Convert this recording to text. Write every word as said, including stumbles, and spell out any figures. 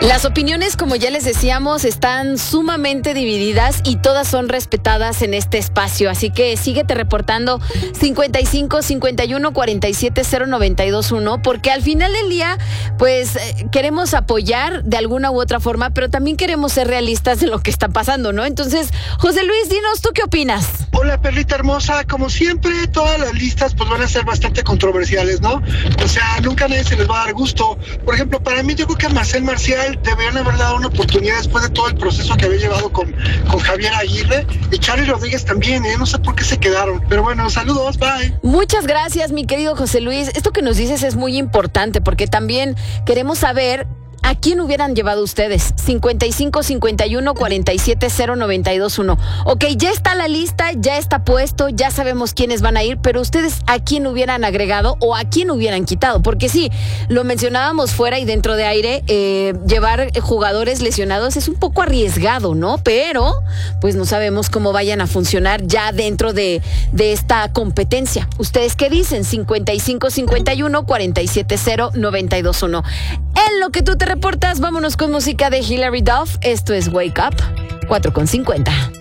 Las opiniones, como ya les decíamos, están sumamente divididas y todas son respetadas en este espacio. Así que síguete reportando cincuenta y cinco, cincuenta y uno, cuarenta y siete, cero noventa y dos uno, porque al final del día, pues eh, queremos apoyar de alguna u otra forma, pero también queremos ser realistas de lo que está pasando, ¿no? Entonces, José Luis, dinos, ¿tú qué opinas? Hola, perrita hermosa. Como siempre, todas las listas pues van a ser bastante controversiales, ¿no? O sea, nunca a nadie se les va a dar gusto. Por ejemplo, para mí, yo creo que a Marcel Marcial deberían haber dado una oportunidad después de todo el proceso que había llevado con, con Javier Aguirre, y Charly Rodríguez también, ¿eh? No sé por qué se quedaron. Pero bueno, saludos, bye. Muchas gracias, mi querido José Luis. Esto que nos dices es muy importante porque también queremos saber ¿a quién hubieran llevado ustedes? cincuenta y cinco, cincuenta y uno, cuarenta y siete, cero noventa y dos uno. Ok, ya está la lista, ya está puesto, ya sabemos quiénes van a ir, pero ustedes ¿a quién hubieran agregado o a quién hubieran quitado? Porque sí, lo mencionábamos fuera y dentro de aire, eh, llevar jugadores lesionados es un poco arriesgado, ¿no? Pero pues no sabemos cómo vayan a funcionar ya dentro de, de esta competencia. ¿Ustedes qué dicen? cincuenta y cinco, cincuenta y uno, cuarenta y siete, cero noventa y dos uno. En lo que tú te reportas, vámonos con música de Hilary Duff. Esto es Wake Up, cuatro con cincuenta.